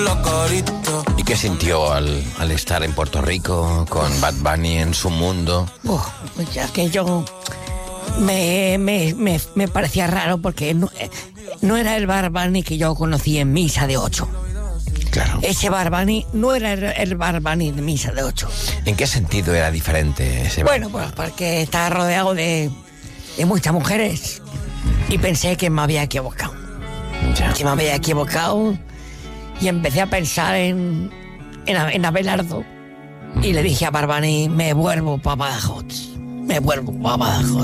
¿Y qué sintió al estar en Puerto Rico con Bad Bunny en su mundo? Pues ya que yo me parecía raro porque no era el Bad Bunny que yo conocí en Misa de 8. Claro. Ese Bad Bunny no era el Bad Bunny de Misa de 8. ¿En qué sentido era diferente ese? Bueno, pues porque estaba rodeado de muchas mujeres y pensé que me había equivocado. Ya. Que me había equivocado y empecé a pensar en Abelardo y le dije a Bad Bunny, me vuelvo para Badajoz.